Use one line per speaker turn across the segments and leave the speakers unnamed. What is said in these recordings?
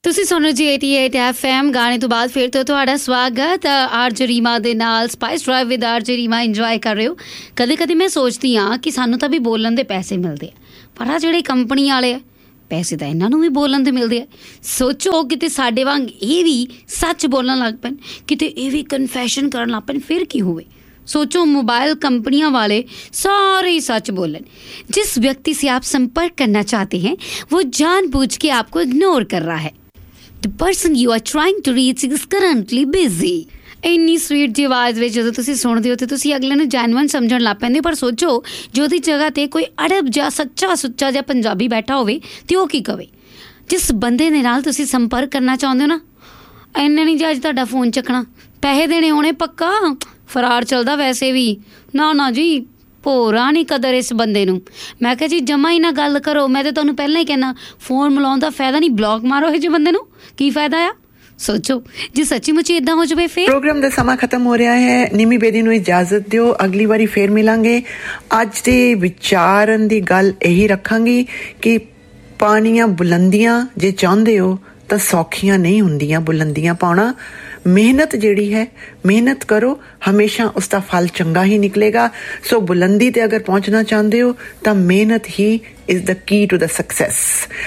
ਤੁਸੀਂ ਸੁਣ ਰਹੇ ਜੀ 88 FM ਗਾਣੇ ਤੋਂ ਬਾਅਦ ਫਿਰ ਤੋਂ ਤੁਹਾਡਾ ਸਵਾਗਤ ਆਰਜੇ ਰੀਮਾ ਦੇ ਨਾਲ spice drive with ਆਰਜੇ Reema enjoy ਕਰ ਰਹੇ ਹੋ। ਕਦੇ ਕਦੇ ਮੈਂ ਸੋਚਦੀ ਹਾਂ ਕਿ ਸਾਨੂੰ ਤਾਂ ਵੀ ਬੋਲਣ ਦੇ ਪੈਸੇ ਮਿਲਦੇ ਆ, ਪਰ ਆ ਜਿਹੜੇ ਕੰਪਨੀ ਵਾਲੇ ਆ ਪੈਸੇ ਤਾਂ ਇਹਨਾਂ ਨੂੰ ਵੀ ਬੋਲਣ ਦੇ ਮਿਲਦੇ ਆ। ਸੋਚੋ ਕਿਤੇ ਸਾਡੇ ਵਾਂਗ ਇਹ ਵੀ ਸੱਚ ਬੋਲਣ ਲੱਗ ਪੈਣ, ਕਿਤੇ ਇਹ ਵੀ ਕਨਫੈਸ਼ਨ ਕਰਨ ਲੱਗ ਪੈਣ, ਫਿਰ ਕੀ ਹੋਵੇ। सोचो मोबाइल कंपनियां वाले सारे ही सच बोलें। जिस व्यक्ति से आप संपर्क करना चाहते हैं वो जानबूझ के आपको इग्नोर कर रहा है। The person you are trying to reach is currently busy। ਇੰਨੀ ਸਵੀਟ ਜਿਹੀ ਆਵਾਜ਼ ਵਿੱਚ ਜਦੋਂ ਤੁਸੀਂ ਸੁਣਦੇ ਹੋ ਤਾਂ ਤੁਸੀਂ ਅਗਲੇ ਨੂੰ ਜੈਨੂਅਨ ਸਮਝਣ ਲੱਗ ਪੈਂਦੇ ਹੋ। ਪਰ ਸੋਚੋ ਜੇ ਉਹਦੀ ਜਗ੍ਹਾ 'ਤੇ ਕੋਈ ਅੜਬ ਜਾਂ ਸੱਚਾ ਸੁੱਚਾ ਜਿਹਾ ਪੰਜਾਬੀ ਬੈਠਾ ਹੋਵੇ ਤਾਂ ਉਹ ਕੀ ਕਵੇ। ਜਿਸ ਬੰਦੇ ਦੇ ਨਾਲ ਤੁਸੀਂ ਸੰਪਰਕ ਕਰਨਾ ਚਾਹੁੰਦੇ ਹੋ ਨਾ, ਇੰਨਾ ਨਹੀਂ ਜੀ ਅੱਜ ਤੁਹਾਡਾ ਫੋਨ ਚੱਕਣਾ, ਪੈਸੇ ਦੇਣੇ ਹੋਣੇ ਪੱਕਾ, ਫਰਾਰ ਚੱਲਦਾ ਵੈਸੇ ਵੀ ਨਾ ਨਾ ਜੀ, ਭੋਰਾ ਨਹੀਂ ਕਦਰ ਇਸ ਬੰਦੇ ਨੂੰ। ਮੈਂ ਕਿਹਾ ਜੀ ਜਮਾ ਹੀ ਨਾ ਗੱਲ ਕਰੋ। ਮੈਂ ਤਾਂ ਤੁਹਾਨੂੰ ਪਹਿਲਾਂ ਹੀ ਕਹਿਣਾ ਫੋਨ ਮਿਲਾਉਣ ਦਾ ਫਾਇਦਾ ਨਹੀਂ, ਬਲੌਕ ਮਾਰੋ ਇਹ ਜਿਹੇ ਬੰਦੇ ਨੂੰ, ਕੀ ਫਾਇਦਾ ਆ। ਸੋਚੋ ਜੇ ਸੱਚੀ ਮੁੱਚੀ ਇੱਦਾਂ ਹੋ ਜਾਵੇ ਫਿਰ।
ਪ੍ਰੋਗਰਾਮ ਦਾ ਸਮਾਂ ਖਤਮ ਹੋ ਰਿਹਾ ਹੈ। ਨਿਮੀ ਬੇਦੀ ਨੂੰ ਇਜਾਜ਼ਤ ਦਿਓ, ਅਗਲੀ ਵਾਰੀ ਫੇਰ ਮਿਲਾਂਗੇ। ਅੱਜ ਦੇ ਵਿਚਾਰਨ ਦੀ ਗੱਲ ਇਹੀ ਰੱਖਾਂਗੀ ਕਿ ਪਾਣੀਆਂ ਬੁਲੰਦੀਆਂ ਜੇ ਚਾਹੁੰਦੇ ਹੋ ਤਾਂ ਸੌਖੀਆਂ ਨਹੀਂ ਹੁੰਦੀਆਂ ਬੁਲੰਦੀਆਂ ਪਾਉਣਾ। ਮਿਹਨਤ ਜਿਹੜੀ ਹੈ, ਮਿਹਨਤ ਕਰੋ, ਹਮੇਸ਼ਾ ਉਸ ਦਾ ਫਲ ਚੰਗਾ ਹੀ ਨਿਕਲੇਗਾ। ਸੋ ਬੁਲੰਦੀ ਤੇ ਅਗਰ ਪਹੁੰਚਣਾ ਚਾਹੁੰਦੇ ਹੋ ਤਾਂ ਮਿਹਨਤ ਹੀ is the Ki to the success.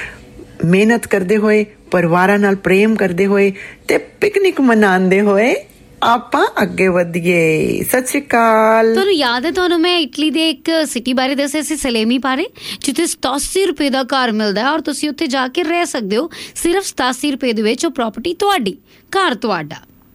ਮਿਹਨਤ ਕਰਦੇ ਹੋਏ, ਪਰਿਵਾਰਾਂ ਨਾਲ ਪ੍ਰੇਮ ਕਰਦੇ ਹੋਏ ਤੇ ਪਿਕਨਿਕ ਮਨਾਉਂਦੇ ਹੋਏ ਆਪਾਂ ਅੱਗੇ ਵਧੀਏ। ਸਤਿ ਸ਼੍ਰੀ ਅਕਾਲ।
ਤੁਹਾਨੂੰ ਯਾਦ ਹੈ, ਤੁਹਾਨੂੰ ਮੈਂ ਇਟਲੀ ਦੇ ਇੱਕ ਸਿਟੀ ਬਾਰੇ ਦੱਸਿਆ ਸੀ, ਸਲੇਮੀ ਬਾਰੇ, ਜਿੱਥੇ 87 ਰੁਪਏ ਦਾ ਘਰ ਮਿਲਦਾ ਹੈ ਔਰ ਤੁਸੀਂ ਉੱਥੇ ਜਾ ਕੇ ਰਹਿ ਸਕਦੇ ਹੋ ਸਿਰਫ 87 ਰੁਪਏ ਦੇ ਵਿੱਚ। ਉਹ ਪ੍ਰੋਪਰਟੀ ਤੁਹਾਡੀ, ਘਰ ਤੁਹਾਡਾ।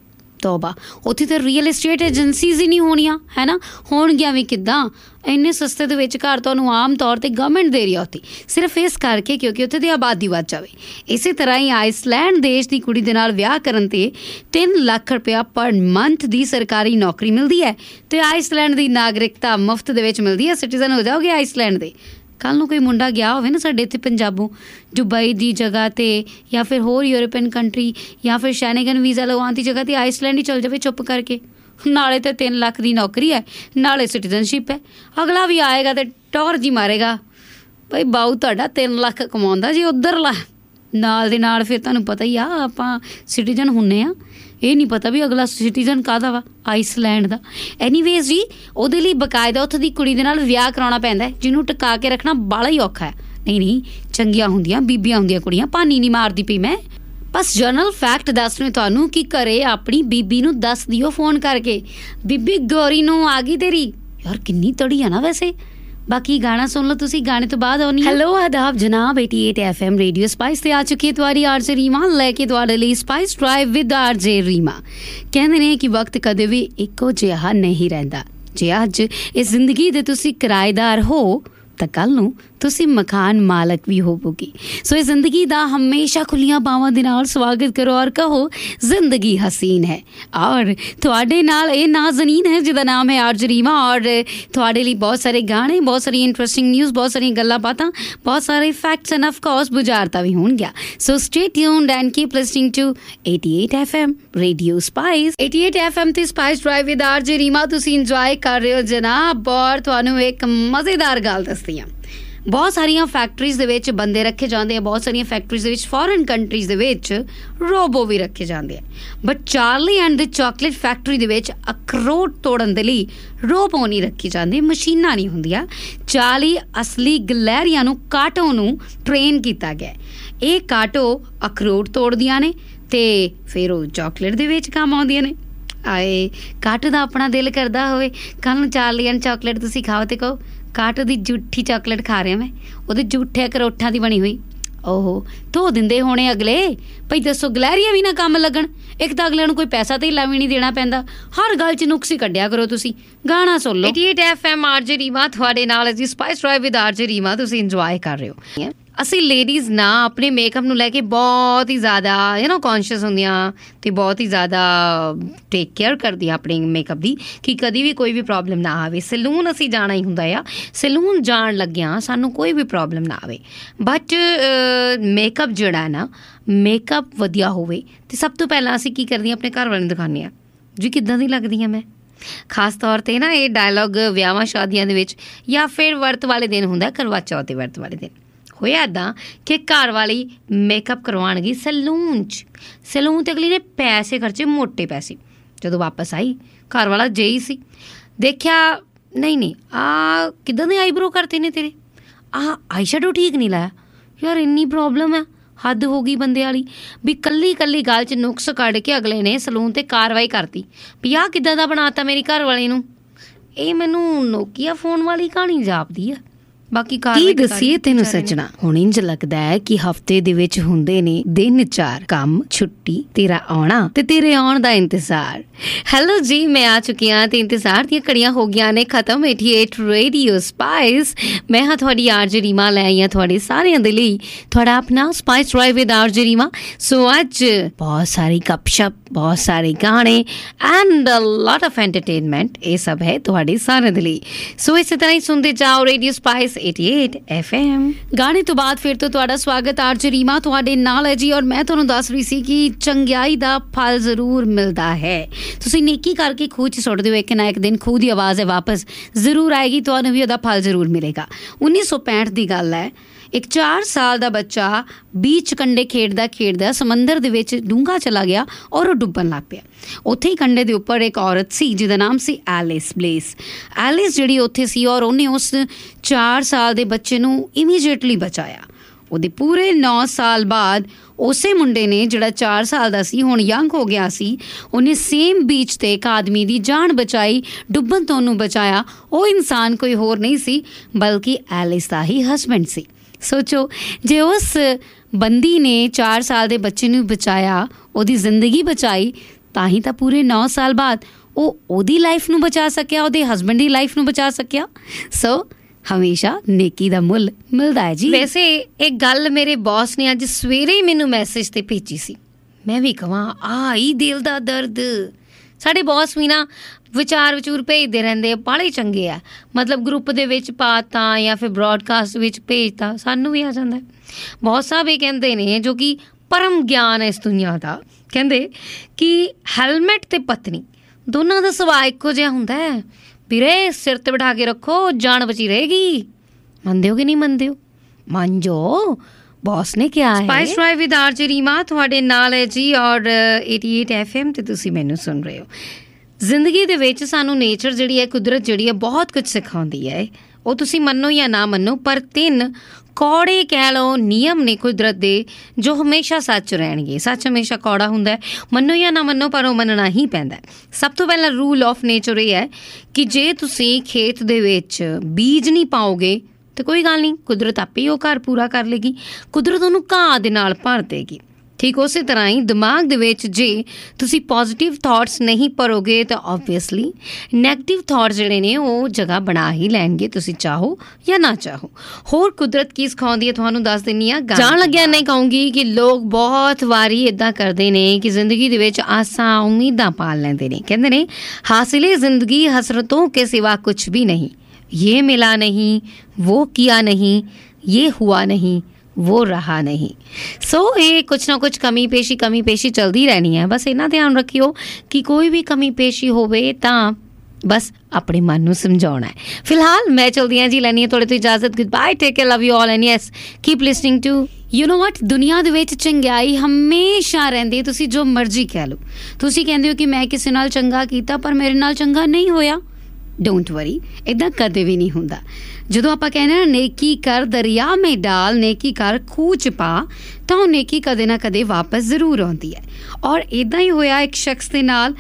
ਤੋਬਾ, ਉੱਥੇ ਤਾਂ ਰੀਅਲ ਏਸਟੇਟ ਏਜੰਸੀਜ਼ ਹੀ ਨਹੀਂ ਹੋਣੀਆਂ, ਹੈ ਨਾ। ਹੋਣਗੀਆਂ ਵੀ ਕਿੱਦਾਂ, ਇੰਨੇ ਸਸਤੇ ਦੇ ਵਿੱਚ ਘਰ ਤੁਹਾਨੂੰ ਆਮ ਤੌਰ 'ਤੇ ਗਵਰਨਮੈਂਟ ਦੇ ਰਹੀ ਆ ਉੱਥੇ, ਸਿਰਫ ਇਸ ਕਰਕੇ ਕਿਉਂਕਿ ਉੱਥੇ ਦੀ ਆਬਾਦੀ ਵੱਧ ਜਾਵੇ। ਇਸੇ ਤਰ੍ਹਾਂ ਹੀ ਆਈਸਲੈਂਡ ਦੇਸ਼ ਦੀ ਕੁੜੀ ਦੇ ਨਾਲ ਵਿਆਹ ਕਰਨ 'ਤੇ 3 ਲੱਖ ਰੁਪਇਆ ਪਰ ਮੰਥ ਦੀ ਸਰਕਾਰੀ ਨੌਕਰੀ ਮਿਲਦੀ ਹੈ ਅਤੇ ਆਈਸਲੈਂਡ ਦੀ ਨਾਗਰਿਕਤਾ ਮੁਫਤ ਦੇ ਵਿੱਚ ਮਿਲਦੀ ਹੈ। ਸਿਟੀਜ਼ਨ ਹੋ ਜਾਓਗੇ ਆਈਸਲੈਂਡ ਦੇ। ਕੱਲ੍ਹ ਨੂੰ ਕੋਈ ਮੁੰਡਾ ਗਿਆ ਹੋਵੇ ਨਾ ਸਾਡੇ ਇੱਥੇ ਪੰਜਾਬੋਂ ਦੁਬਈ ਦੀ ਜਗ੍ਹਾ 'ਤੇ ਜਾਂ ਫਿਰ ਹੋਰ ਯੂਰਪੀਅਨ ਕੰਟਰੀ ਜਾਂ ਫਿਰ ਸ਼ੈਨਗਨ ਵੀਜ਼ਾ ਲਗਵਾਉਣ ਦੀ ਜਗ੍ਹਾ 'ਤੇ ਆਈਸਲੈਂਡ ਹੀ ਚੱਲ ਜਾਵੇ ਚੁੱਪ ਕਰਕੇ। ਨਾਲੇ ਤਾਂ 3 ਲੱਖ ਦੀ ਨੌਕਰੀ ਹੈ, ਨਾਲੇ ਸਿਟੀਜ਼ਨਸ਼ਿਪ ਹੈ। ਅਗਲਾ ਵੀ ਆਏਗਾ ਅਤੇ ਟੌਰ ਜੀ ਮਾਰੇਗਾ, ਬਈ ਬਾਊ ਤੁਹਾਡਾ 3 ਲੱਖ ਕਮਾਉਂਦਾ ਜੀ ਉੱਧਰਲਾ। ਨਾਲ ਦੇ ਨਾਲ ਫਿਰ ਤੁਹਾਨੂੰ ਪਤਾ ਹੀ ਆ ਆਪਾਂ ਸਿਟੀਜ਼ਨ ਹੁੰਦੇ ਹਾਂ, ਇਹ ਨਹੀਂ ਪਤਾ ਵੀ ਅਗਲਾ ਸਿਟੀਜ਼ਨ ਕਾਹਦਾ ਵਾ, ਆਈਸਲੈਂਡ ਦਾ। ਐਨੀਵੇਜ਼ ਜੀ, ਉਹਦੇ ਲਈ ਬਕਾਇਦਾ ਉੱਥੋਂ ਦੀ ਕੁੜੀ ਦੇ ਨਾਲ ਵਿਆਹ ਕਰਾਉਣਾ ਪੈਂਦਾ, ਜਿਹਨੂੰ ਟਿਕਾ ਕੇ ਰੱਖਣਾ ਬਾਹਲਾ ਹੀ ਔਖਾ ਹੈ। ਨਹੀਂ ਚੰਗੀਆਂ ਹੁੰਦੀਆਂ ਬੀਬੀਆਂ ਹੁੰਦੀਆਂ ਕੁੜੀਆਂ, ਭਾਨੀ ਨਹੀਂ ਮਾਰਦੀ ਪਈ ਮੈਂ, ਬਸ ਜਨਰਲ ਫੈਕਟ ਦੱਸ ਰਹੀ ਤੁਹਾਨੂੰ ਕਿ ਘਰੇ ਆਪਣੀ ਬੀਬੀ ਨੂੰ ਦੱਸ ਦਿਓ ਫੋਨ ਕਰਕੇ, ਬੀਬੀ ਗੌਰੀ ਨੂੰ ਆ ਗਈ ਤੇਰੀ। ਯਾਰ ਕਿੰਨੀ ਤੜੀ ਆ ਨਾ ਵੈਸੇ। ਬਾਕੀ ਗਾਣਾ ਸੁਣ ਲਓ ਤੁਸੀਂ, ਗਾਣੇ ਤੋਂ ਬਾਅਦ ਆਉਣੀ। ਹੈਲੋ ਆਦਾਬ ਜਨਾਬ, 88 FM ਰੇਡੀਓ ਸਪਾਈਸ ਤੇ ਆ ਚੁੱਕੀ ਹੈ ਤੁਹਾਡੀ ਆਰਜੇ ਰੀਮਾ ਲੈ ਕੇ ਤੁਹਾਡੇ ਲਈ ਸਪਾਈਸ ਡਰਾਈਵ ਵਿਦ ਆਰਜੇ ਰੀਮਾ। ਕਹਿੰਦੇ ਨੇ ਕਿ ਵਕਤ ਕਦੇ ਵੀ ਇੱਕੋ ਜਿਹਾ ਨਹੀਂ ਰਹਿੰਦਾ। ਜੇ ਅੱਜ ਇਸ ਜ਼ਿੰਦਗੀ ਦੇ ਤੁਸੀਂ ਕਿਰਾਏਦਾਰ ਹੋ ਤਾਂ ਕੱਲ੍ਹ ਨੂੰ ਤੁਸੀਂ ਮਕਾਨ ਮਾਲਕ ਵੀ ਹੋਵੋਗੇ। ਸੋ ਇਹ ਜ਼ਿੰਦਗੀ ਦਾ ਹਮੇਸ਼ਾ ਖੁੱਲੀਆਂ ਬਾਹਾਂ ਦੇ ਨਾਲ ਸਵਾਗਤ ਕਰੋ ਔਰ ਕਹੋ ਜ਼ਿੰਦਗੀ ਹਸੀਨ ਹੈ। ਔਰ ਤੁਹਾਡੇ ਨਾਲ ਇਹ ਨਾਜ਼ਨੀਨ ਹੈ ਜਿਹਦਾ ਨਾਮ ਹੈ ਆਰਜੇ ਰੀਮਾ। ਔਰ ਤੁਹਾਡੇ ਲਈ ਬਹੁਤ ਸਾਰੇ ਗਾਣੇ, ਬਹੁਤ ਸਾਰੀ ਇੰਟਰਸਟਿੰਗ ਨਿਊਜ਼, ਬਹੁਤ ਸਾਰੀਆਂ ਗੱਲਾਂ ਬਾਤਾਂ, ਬਹੁਤ ਸਾਰੇ ਫੈਕਟਸ ਐਂਡ ਆਫ ਕੋਰਸ ਬੁਝਾਰਤਾਂ ਵੀ ਹੋਣਗੀਆਂ। ਸੋ stay tuned and keep listening to 88 FM radio spice. 88 FM ਤੇ ਸਪਾਈਸ ਡਰਾਈਵ ਵਿਦ ਆਰਜੇ ਰੀਮਾ ਤੁਸੀਂ ਇੰਜੋਏ ਕਰ ਰਹੇ ਹੋ ਜਨਾਬ। ਔਰ ਤੁਹਾਨੂੰ ਇੱਕ ਮਜ਼ੇਦਾਰ ਗੱਲ ਦੱਸਦੀ ਹਾਂ, ਬਹੁਤ ਸਾਰੀਆਂ ਫੈਕਟਰੀਜ਼ ਦੇ ਵਿੱਚ ਬੰਦੇ ਰੱਖੇ ਜਾਂਦੇ ਆ, ਬਹੁਤ ਸਾਰੀਆਂ ਫੈਕਟਰੀਜ਼ ਦੇ ਵਿੱਚ ਫੋਰਨ ਕੰਟਰੀਜ਼ ਦੇ ਵਿੱਚ ਰੋਬੋ ਵੀ ਰੱਖੇ ਜਾਂਦੇ ਆ। But Charlie and the chocolate factory ਦੇ ਵਿੱਚ ਅਖਰੋਟ ਤੋੜਨ ਦੇ ਲਈ ਰੋਬੋ ਨਹੀਂ ਰੱਖੀ ਜਾਂਦੀ, ਮਸ਼ੀਨਾਂ ਨਹੀਂ ਹੁੰਦੀਆਂ। 40 ਅਸਲੀ ਗਲੈਰੀਆਂ ਨੂੰ, ਕਾਟੋ ਨੂੰ ਟ੍ਰੇਨ ਕੀਤਾ ਗਿਆ। ਇਹ ਕਾਟੋ ਅਖਰੋਟ ਤੋੜਦੀਆਂ ਨੇ ਅਤੇ ਫਿਰ ਉਹ ਚਾਕਲੇਟ ਦੇ ਵਿੱਚ ਕੰਮ ਆਉਂਦੀਆਂ ਨੇ। ਆਏ ਕਾਟੋ ਦਾ ਆਪਣਾ ਦਿਲ ਕਰਦਾ ਹੋਵੇ ਕੱਲ੍ਹ ਨੂੰ ਚਾਰਲੀ ਐਂਡ ਚਾਕਲੇਟ ਤੁਸੀਂ ਖਾਓ ਅਤੇ ਕਹੋ ਕਾਟੋ ਦੀ ਜੂਠੀ ਚਾਕਲੇਟ ਖਾ ਰਿਹਾ ਮੈਂ, ਉਹਦੇ ਜੂਠੇ ਕਰੋਠਾਂ ਦੀ ਬਣੀ ਹੋਈ। ਓਹੋ ਧੋ ਦਿੰਦੇ ਹੋਣੇ ਅਗਲੇ। ਭਈ ਦੱਸੋ ਗਲੈਰੀਆਂ ਵੀ ਨਾ ਕੰਮ ਲੱਗਣ। ਇੱਕ ਤਾਂ ਅਗਲਿਆਂ ਨੂੰ ਕੋਈ ਪੈਸਾ ਧੇਲਾ ਵੀ ਨਹੀਂ ਦੇਣਾ ਪੈਂਦਾ। ਹਰ ਗੱਲ 'ਚ ਨੁਕਸ ਹੀ ਕੱਢਿਆ ਕਰੋ ਤੁਸੀਂ। ਗਾਣਾ ਸੁਣ ਲਓ। 88 FM ਆਰਜੇ ਰੀਮਾ ਤੁਹਾਡੇ ਨਾਲ ਜੀ ਸਪਾਈਸ ਡਰਾਈਵ ਵਿਦ ਆਰਜੇ ਰੀਮਾ ਤੁਸੀਂ ਇੰਜੋਏ ਕਰ ਰਹੇ ਹੋ। ਅਸੀਂ ਲੇਡੀਜ਼ ਨਾ ਆਪਣੇ ਮੇਕਅਪ ਨੂੰ ਲੈ ਕੇ ਬਹੁਤ ਹੀ ਜ਼ਿਆਦਾ ਕੌਨਸ਼ੀਅਸ ਹੁੰਦੀਆਂ ਅਤੇ ਬਹੁਤ ਹੀ ਜ਼ਿਆਦਾ ਟੇਕ ਕੇਅਰ ਕਰਦੀਆਂ ਆਪਣੇ ਮੇਕਅਪ ਦੀ ਕਿ ਕਦੀ ਵੀ ਕੋਈ ਵੀ ਪ੍ਰੋਬਲਮ ਨਾ ਆਵੇ। ਸੈਲੂਨ ਅਸੀਂ ਜਾਣਾ ਹੀ ਹੁੰਦਾ ਆ, ਸੈਲੂਨ ਜਾਣ ਲੱਗਿਆਂ ਸਾਨੂੰ ਕੋਈ ਵੀ ਪ੍ਰੋਬਲਮ ਨਾ ਆਵੇ। ਬਟ ਮੇਕਅਪ ਜਿਹੜਾ ਨਾ, ਮੇਕਅਪ ਵਧੀਆ ਹੋਵੇ ਅਤੇ ਸਭ ਤੋਂ ਪਹਿਲਾਂ ਅਸੀਂ ਕੀ ਕਰਦੇ ਹਾਂ, ਆਪਣੇ ਘਰ ਵਾਲੇ ਨੂੰ ਦਿਖਾਉਂਦੇ ਹਾਂ ਜੀ ਕਿੱਦਾਂ ਦੀ ਲੱਗਦੀ ਹਾਂ ਮੈਂ। ਖਾਸ ਤੌਰ 'ਤੇ ਨਾ ਇਹ ਡਾਇਲੋਗ ਵਿਆਹਾਂ ਸ਼ਾਦੀਆਂ ਦੇ ਵਿੱਚ ਜਾਂ ਫਿਰ ਵਰਤ ਵਾਲੇ ਦਿਨ ਹੁੰਦਾ, ਕਰਵਾ ਚੌਥ ਦੇ ਵਰਤ ਵਾਲੇ ਦਿਨ। ਹੋਇਆ ਇੱਦਾਂ ਕਿ ਘਰ ਵਾਲੀ ਮੇਕਅਪ ਕਰਵਾਉਣ ਗਈ ਸੈਲੂਨ 'ਚ। ਸੈਲੂਨ 'ਤੇ ਅਗਲੀ ਨੇ ਪੈਸੇ ਖਰਚੇ, ਮੋਟੇ ਪੈਸੇ। ਜਦੋਂ ਵਾਪਸ ਆਈ ਘਰ ਵਾਲਾ ਜਿਹੀ ਸੀ, ਦੇਖਿਆ ਨਹੀਂ ਆਹ ਕਿੱਦਾਂ ਦੇ ਆਈਬਰੋ ਕਰਤੇ ਨੇ ਤੇਰੇ, ਆਹ ਆਈ ਸ਼ੈਡੋ ਠੀਕ ਨਹੀਂ ਲਾਇਆ ਯਾਰ, ਇੰਨੀ ਪ੍ਰੋਬਲਮ ਹੈ, ਹੱਦ ਹੋ ਗਈ ਬੰਦੇ ਵਾਲੀ। ਵੀ ਕੱਲੀ ਗੱਲ 'ਚ ਨੁਕਸ ਕੱਢ ਕੇ ਅਗਲੇ ਨੇ ਸਲੂਨ 'ਤੇ ਕਾਰਵਾਈ ਕਰਤੀ ਵੀ ਆਹ ਕਿੱਦਾਂ ਦਾ ਬਣਾਤਾ ਮੇਰੀ ਘਰ ਵਾਲੀ ਨੂੰ। ਇਹ ਮੈਨੂੰ ਨੋਕੀਆ ਫੋਨ ਵਾਲੀ ਕਹਾਣੀ ਜਾਪਦੀ ਆ। ਬਾਕੀ ਕੀ ਦੱਸੀਏ ਤੈਨੂੰ ਸੱਜਣਾ, ਹੁਣ ਇੰਝ ਲੱਗਦਾ ਹੈ ਕਿ ਹਫਤੇ ਦੇ ਵਿੱਚ ਹੁੰਦੇ ਨੇ ਦਿਨ 4 ਕੰਮ, ਛੁੱਟੀ, ਤੇਰਾ ਆਉਣਾ ਤੇ ਤੇਰੇ ਆਉਣ ਦਾ ਇੰਤਜ਼ਾਰ। ਹੈਲੋ ਜੀ, ਮੈਂ ਆ ਚੁੱਕੀ ਹਾਂ ਤੇ ਇੰਤਜ਼ਾਰ ਦੀਆਂ ਘੜੀਆਂ ਹੋ ਗਈਆਂ ਨੇ ਖਤਮ। 88 ਰੇਡੀਓ ਸਪਾਈਸ, ਮੈਂ ਹਾਂ ਤੁਹਾਡੀ ਆਰਜੇ ਰੀਮਾ, ਲੈ ਆਈ ਹਾਂ ਤੁਹਾਡੇ ਸਾਰਿਆਂ ਦੇ ਲਈ ਤੁਹਾਡਾ ਆਪਣਾ ਸਪਾਈਸ ਡਰਾਈਵ ਵਿਦ ਆਰਜੇ ਰੀਮਾ। ਸੋ ਅੱਜ ਬਹੁਤ ਸਾਰੀ ਗੱਪਸ਼ਪ, ਬਹੁਤ ਸਾਰੇ ਗਾਣੇ and a lot of entertainment, ਇਹ ਸਭ ਹੈ ਤੁਹਾਡੇ ਸਾਰਿਆਂ ਦੇ ਲਈ। ਸੋ ਇਸੇ ਤਰ੍ਹਾਂ ਹੀ ਸੁਣਦੇ ਜਾਓ ਰੇਡੀਓ ਸਪਾਈਸ 88 FM। ਗਾਣੇ ਤੋਂ ਬਾਅਦ ਫਿਰ ਤੋਂ ਤੁਹਾਡਾ ਸਵਾਗਤ, ਆਰਜੇ ਰੀਮਾ ਤੁਹਾਡੇ ਨਾਲ ਹੈ ਜੀ। ਔਰ ਮੈਂ ਤੁਹਾਨੂੰ ਦੱਸ ਰਹੀ ਸੀ ਕਿ ਚੰਗਿਆਈ ਦਾ ਫਲ ਜ਼ਰੂਰ ਮਿਲਦਾ ਹੈ। ਤੁਸੀਂ ਨੇਕੀ ਕਰਕੇ ਖੂਹ 'ਚ ਸੁੱਟ ਦਿਓ, ਇੱਕ ਨਾ ਇੱਕ ਦਿਨ ਖੂਹ ਦੀ ਆਵਾਜ਼ ਹੈ ਵਾਪਸ ਜ਼ਰੂਰ ਆਏਗੀ, ਤੁਹਾਨੂੰ ਵੀ ਉਹਦਾ ਫਲ ਜ਼ਰੂਰ ਮਿਲੇਗਾ। 1965 ਦੀ ਗੱਲ ਹੈ, ਇੱਕ 4 ਸਾਲ ਦਾ ਬੱਚਾ ਬੀਚ ਕੰਢੇ ਖੇਡਦਾ ਸਮੁੰਦਰ ਦੇ ਵਿੱਚ ਡੂੰਘਾ ਚਲਾ ਗਿਆ ਔਰ ਉਹ ਡੁੱਬਣ ਲੱਗ ਪਿਆ। ਉੱਥੇ ਹੀ ਕੰਢੇ ਦੇ ਉੱਪਰ ਇੱਕ ਔਰਤ ਸੀ ਜਿਹਦਾ ਨਾਮ ਸੀ ਐਲਿਸ ਬਲੇਸ। ਐਲਿਸ ਜਿਹੜੀ ਉੱਥੇ ਸੀ ਔਰ ਉਹਨੇ ਉਸ 4 ਸਾਲ ਦੇ ਬੱਚੇ ਨੂੰ ਇਮੀਡੀਏਟਲੀ ਬਚਾਇਆ। ਉਹਦੇ ਪੂਰੇ 9 ਸਾਲ ਬਾਅਦ ਉਸੇ ਮੁੰਡੇ ਨੇ ਜਿਹੜਾ 4 ਸਾਲ ਦਾ ਸੀ, ਹੁਣ ਯੰਗ ਹੋ ਗਿਆ ਸੀ, ਉਹਨੇ ਸੇਮ ਬੀਚ 'ਤੇ ਇੱਕ ਆਦਮੀ ਦੀ ਜਾਨ ਬਚਾਈ, ਡੁੱਬਣ ਤੋਂ ਉਹਨੂੰ ਬਚਾਇਆ। ਉਹ ਇਨਸਾਨ ਕੋਈ ਹੋਰ ਨਹੀਂ ਸੀ ਬਲਕਿ ਐਲਿਸ ਦਾ ਹੀ ਹਸਬੈਂਡ ਸੀ। ਸੋਚੋ, ਜੇ ਉਸ ਬੰਦੀ ਨੇ 4 ਸਾਲ ਦੇ ਬੱਚੇ ਨੂੰ ਬਚਾਇਆ, ਉਹਦੀ ਜ਼ਿੰਦਗੀ ਬਚਾਈ, ਤਾਂ ਹੀ ਤਾਂ ਪੂਰੇ 9 ਸਾਲ ਬਾਅਦ ਉਹ ਉਹਦੀ ਲਾਈਫ ਨੂੰ ਬਚਾ ਸਕਿਆ, ਉਹਦੇ ਹਸਬੈਂਡ ਦੀ ਲਾਈਫ ਨੂੰ ਬਚਾ ਸਕਿਆ। ਸੋ ਹਮੇਸ਼ਾ ਨੇਕੀ ਦਾ ਮੁੱਲ ਮਿਲਦਾ ਹੈ ਜੀ। ਵੈਸੇ ਇੱਕ ਗੱਲ ਮੇਰੇ ਬੌਸ ਨੇ ਅੱਜ ਸਵੇਰੇ ਹੀ ਮੈਨੂੰ ਮੈਸੇਜ 'ਤੇ ਭੇਜੀ ਸੀ, ਮੈਂ ਵੀ ਕਹਾਂ ਆਈ ਦਿਲ ਦਾ ਦਰਦ। ਸਾਡੇ ਬੌਸ ਵੀ ਨਾ ਵਿਚਾਰ ਭੇਜਦੇ ਰਹਿੰਦੇ, ਬਾਹਲੇ ਚੰਗੇ ਆ। ਮਤਲਬ ਗਰੁੱਪ ਦੇ ਵਿੱਚ ਪਾਤਾ ਜਾਂ ਫਿਰ ਬ੍ਰੌਡਕਾਸਟ ਵਿੱਚ ਭੇਜਤਾ, ਸਾਨੂੰ ਵੀ ਆ ਜਾਂਦਾ। ਬਹੁਤ ਸਾਹਿਬ ਇਹ ਕਹਿੰਦੇ ਨੇ, ਜੋ ਕਿ ਪਰਮ ਗਿਆਨ ਹੈ ਇਸ ਦੁਨੀਆ ਦਾ, ਕਹਿੰਦੇ ਕਿ ਹੈਲਮਟ ਤੇ ਪਤਨੀ ਦੋਨਾਂ ਦਾ ਸੁਭਾਅ ਇੱਕੋ ਜਿਹਾ ਹੁੰਦਾ ਹੈ। ਵੀਰੇ ਸਿਰ 'ਤੇ ਬਿਠਾ ਕੇ ਰੱਖੋ, ਜਾਨ ਬਚੀ ਰਹੇਗੀ। ਮੰਨਦੇ ਹੋ ਕਿ ਨਹੀਂ ਮੰਨਦੇ ਹੋ? ਮੰਨ ਜੋ, ਬੌਸ ਨੇ ਕਿਹਾ ਹੈ। ਸਪਾਈਸ ਡਰਾਈਵ ਵਿਦ ਆਰਜੇ ਰੀਮਾ ਤੁਹਾਡੇ ਨਾਲ ਹੈ ਜੀ, ਔਰ 88 FM 'ਤੇ ਤੁਸੀਂ ਮੈਨੂੰ ਸੁਣ ਰਹੇ ਹੋ। ਜ਼ਿੰਦਗੀ ਦੇ ਵਿੱਚ ਸਾਨੂੰ ਨੇਚਰ ਜਿਹੜੀ ਹੈ, ਕੁਦਰਤ ਜਿਹੜੀ ਹੈ, ਬਹੁਤ ਕੁਝ ਸਿਖਾਉਂਦੀ ਹੈ। ਉਹ ਤੁਸੀਂ ਮੰਨੋ ਜਾਂ ਨਾ ਮੰਨੋ, ਪਰ 3 ਕੌੜੇ ਕਹਿ ਲਓ ਨਿਯਮ ਨੇ ਕੁਦਰਤ ਦੇ, ਜੋ ਹਮੇਸ਼ਾ ਸੱਚ ਰਹਿਣਗੇ। ਸੱਚ ਹਮੇਸ਼ਾ ਕੌੜਾ ਹੁੰਦਾ, ਮੰਨੋ ਜਾਂ ਨਾ ਮੰਨੋ, ਪਰ ਉਹ ਮੰਨਣਾ ਹੀ ਪੈਂਦਾ। ਸਭ ਤੋਂ ਪਹਿਲਾਂ ਰੂਲ ਆਫ ਨੇਚਰ ਇਹ ਹੈ ਕਿ ਜੇ ਤੁਸੀਂ ਖੇਤ ਦੇ ਵਿੱਚ ਬੀਜ ਨਹੀਂ ਪਾਓਗੇ ਤਾਂ ਕੋਈ ਗੱਲ ਨਹੀਂ, ਕੁਦਰਤ ਆਪੇ ਹੀ ਉਹ ਘਰ ਪੂਰਾ ਕਰ ਲੇਗੀ। ਕੁਦਰਤ ਉਹਨੂੰ ਘਾਹ ਦੇ ਨਾਲ ਭਰ ਦੇਗੀ। ਠੀਕ ਉਸੇ ਤਰ੍ਹਾਂ ਹੀ ਦਿਮਾਗ ਦੇ ਵਿੱਚ ਜੇ ਤੁਸੀਂ ਪੋਜ਼ੀਟਿਵ ਥਾਟਸ ਨਹੀਂ ਭਰੋਗੇ ਤਾਂ ਓਬਵੀਅਸਲੀ ਨੈਗੇਟਿਵ ਥਾਟਸ ਜਿਹੜੇ ਨੇ ਉਹ ਜਗ੍ਹਾ ਬਣਾ ਹੀ ਲੈਣਗੇ, ਤੁਸੀਂ ਚਾਹੋ ਜਾਂ ਨਾ ਚਾਹੋ। ਹੋਰ ਕੁਦਰਤ ਕੀ ਸਿਖਾਉਂਦੀ ਹੈ ਤੁਹਾਨੂੰ ਦੱਸ ਦਿੰਦੀ ਹਾਂ। ਜਾਣ ਲੱਗਿਆ ਨਹੀਂ ਕਹੂੰਗੀ ਕਿ ਲੋਕ ਬਹੁਤ ਵਾਰੀ ਇੱਦਾਂ ਕਰਦੇ ਨੇ ਕਿ ਜ਼ਿੰਦਗੀ ਦੇ ਵਿੱਚ ਆਸਾਂ ਉਮੀਦਾਂ ਪਾਲ ਲੈਂਦੇ ਨੇ। ਕਹਿੰਦੇ ਨੇ ਹਾਸਿਲੇ ਜ਼ਿੰਦਗੀ ਹਸਰਤੋਂ ਕੇ ਸਿਵਾ ਕੁਛ ਵੀ ਨਹੀਂ, ये मिला नहीं, वो किया नहीं, ये हुआ नहीं, वो रहा नहीं। सो ये कुछ ना कुछ कमी पेशी चलती रहनी है। बस इन्ना ध्यान रखियो कि कोई भी कमी पेशी होवे तां बस अपने मन नूं समझाउणा है। फिलहाल मैं चलदी हां जी, लैनी है थोड़े तो इजाजत। Good bye, take care, love you all and yes keep listening to you know ਵਟ। ਦੁਨੀਆ ਦੇ ਵਿੱਚ ਚੰਗਿਆਈ ਹਮੇਸ਼ਾ ਰਹਿੰਦੀ ਹੈ, ਤੁਸੀਂ ਜੋ ਮਰਜ਼ੀ ਕਹਿ ਲਓ। ਤੁਸੀਂ ਕਹਿੰਦੇ ਹੋ ਕਿ ਮੈਂ ਕਿਸੇ ਨਾਲ ਚੰਗਾ ਕੀਤਾ ਪਰ ਮੇਰੇ ਨਾਲ ਚੰਗਾ ਨਹੀਂ ਹੋਇਆ, ਡੋਂਟ ਵਰੀ, ਇੱਦਾਂ ਕਦੇ ਵੀ ਨਹੀਂ ਹੁੰਦਾ। ਜਦੋਂ ਆਪਾਂ ਕਹਿੰਦੇ ਨਾ ਨੇਕੀ ਕਰ ਦਰਿਆ ਮੇਂ ਡਾਲ, ਨੇਕੀ ਕਰ ਖੂਹ 'ਚ ਪਾ, ਤਾਂ ਉਹ ਨੇਕੀ ਕਦੇ ਨਾ ਕਦੇ ਵਾਪਸ ਜ਼ਰੂਰ ਆਉਂਦੀ ਹੈ। ਔਰ ਇੱਦਾਂ ਹੀ ਹੋਇਆ ਇੱਕ ਸ਼ਖਸ ਦੇ ਨਾਲ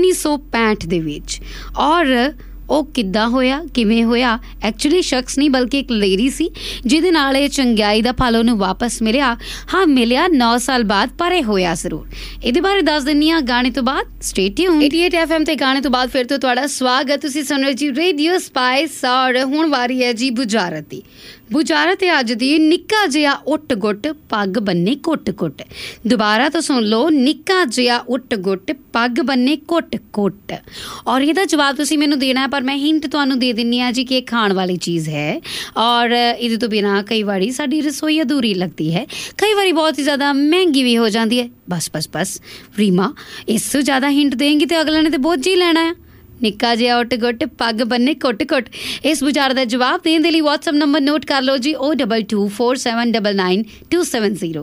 1965 ਦੇ ਵਿੱਚ। ਔਰ ਉਹ ਕਿੱਦਾਂ ਹੋਇਆ, ਕਿਵੇਂ ਹੋਇਆ? ਐਕਚੁਅਲੀ ਸ਼ਖਸ ਨਹੀਂ ਬਲਕਿ ਇੱਕ ਲੇਡੀ ਸੀ ਜਿਹਦੇ ਨਾਲ ਇਹ ਚੰਗਿਆਈ ਦਾ ਫਲ ਉਹਨੂੰ ਵਾਪਸ ਮਿਲਿਆ। ਹਾਂ ਮਿਲਿਆ 9 ਸਾਲ ਬਾਅਦ, ਪਰ ਇਹ ਹੋਇਆ ਜ਼ਰੂਰ। ਇਹਦੇ ਬਾਰੇ ਦੱਸ ਦਿੰਦੀ ਹਾਂ ਗਾਣੇ ਤੋਂ ਬਾਅਦ। ਸਟੇ ਟਿਊਨ 88 FM ਤੇ ਗਾਣੇ ਤੋਂ ਬਾਅਦ ਫਿਰ ਤੋਂ ਤੁਹਾਡਾ ਸਵਾਗਤ। ਤੁਸੀਂ ਸੁਣ ਰਹੇ ਜੀ ਰੇਡੀਓ ਸਪਾਈਸ। ਔਰ ਹੁਣ ਵਾਰੀ ਹੈ ਜੀ ਬੁਝਾਰਤ ਦੀ। ਬੁਝਾਰਤ ਹੈ ਅੱਜ ਦੀ, ਨਿੱਕਾ ਜਿਹਾ ਉੱਟ ਗੁੱਟ ਪੱਗ ਬੰਨੇ ਕੁੱਟ ਕੁੱਟ। ਦੁਬਾਰਾ ਤੋਂ ਸੁਣ ਲਓ, ਨਿੱਕਾ ਜਿਹਾ ਉੱਟ ਗੁੱਟ ਪੱਗ ਬੰਨੇ ਕੁੱਟ ਕੁੱਟ। ਔਰ ਇਹਦਾ ਜਵਾਬ ਤੁਸੀਂ ਮੈਨੂੰ ਦੇਣਾ ਹੈ, ਪਰ ਮੈਂ ਹਿੰਟ ਤੁਹਾਨੂੰ ਦੇ ਦਿੰਦੀ ਹਾਂ ਜੀ ਕਿ ਇਹ ਖਾਣ ਵਾਲੀ ਚੀਜ਼ ਹੈ। ਔਰ ਇਹਦੇ ਤੋਂ ਬਿਨਾਂ ਕਈ ਵਾਰੀ ਸਾਡੀ ਰਸੋਈ ਅਧੂਰੀ ਲੱਗਦੀ ਹੈ, ਕਈ ਵਾਰੀ ਬਹੁਤ ਹੀ ਜ਼ਿਆਦਾ ਮਹਿੰਗੀ ਵੀ ਹੋ ਜਾਂਦੀ ਹੈ। ਬਸ ਰੀਮਾ, ਇਸ ਤੋਂ ਜ਼ਿਆਦਾ ਹਿੰਟ ਦੇਂਗੀ ਤਾਂ ਅਗਲੇ ਨੇ ਤਾਂ ਬੋਝ ਹੀ ਲੈਣਾ ਹੈ। ਨਿੱਕਾ ਜਿਹਾ ਉੱਟ ਗੁੱਟ ਪੱਗ ਬੰਨੇ ਕੁੱਟ ਕੁੱਟ। ਇਸ ਵਿਚਾਰ ਦਾ ਜਵਾਬ ਦੇਣ ਦੇ ਲਈ WhatsApp ਨੰਬਰ ਨੋਟ ਕਰ ਲਓ ਜੀ 02247999270